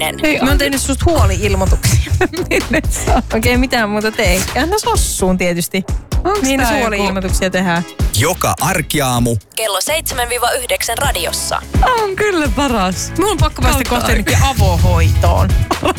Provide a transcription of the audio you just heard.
Mä oon tehnyt susta huoli-ilmoituksia. Minne sä? Oikein mitään muuta tee. Anna sossuun tietysti. Onks Niin tää huoli-ilmoituksia tehdään. Joka arkiaamu. Kello 7-9 radiossa. On kyllä paras. Mun on pakko päästä Kautta kohta avohoitoon.